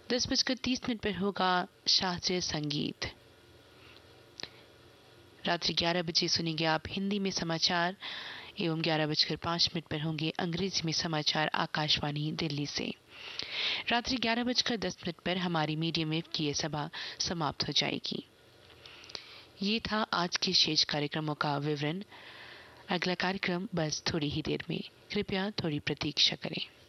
10:30 पर होगा शास्त्रीय संगीत। रात्रि 11 बजे सुनेंगे आप हिंदी में समाचार एवं 11:05 पर होंगे अंग्रेजी में समाचार आकाशवाणी दिल्ली से। रात्रि 11:10 पर हमारी मीडियम वेव की यह सभा समाप्त हो जाएगी। ये था आज के शेष कार्यक्रमों का विवरण। अगला कार्यक्रम बस थोड़ी ही देर में, कृपया थोड़ी प्रतीक्षा करें।